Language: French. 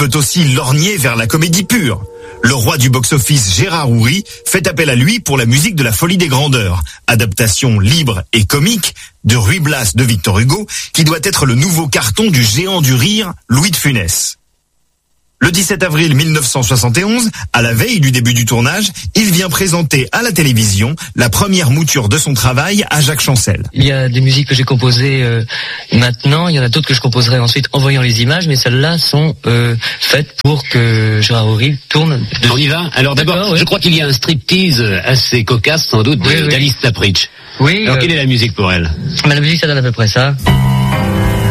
peut aussi lorgner vers la comédie pure. Le roi du box-office Gérard Houry fait appel à lui pour la musique de La Folie des Grandeurs, adaptation libre et comique de Ruy Blas de Victor Hugo, qui doit être le nouveau carton du géant du rire Louis de Funès. Le 17 avril 1971, à la veille du début du tournage, il vient présenter à la télévision la première mouture de son travail à Jacques Chancel. Il y a des musiques que j'ai composées maintenant, il y en a d'autres que je composerai ensuite en voyant les images, mais celles-là sont faites pour que Gérard Houry tourne. On y va. Alors d'abord, oui. Je crois qu'il y a un striptease assez cocasse sans doute d'Alice Lapritch. Oui. Alors quelle est la musique pour elle? La musique ça donne à peu près ça.